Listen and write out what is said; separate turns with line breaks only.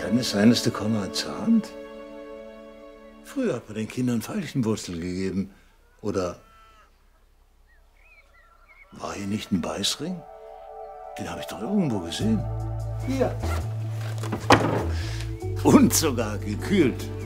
Kann es sein, dass der Konrad zahnt? Früher hat man den Kindern Veilchenwurzel gegeben. Oder war hier nicht ein Beißring? Den habe ich doch irgendwo gesehen. Hier. Und sogar gekühlt.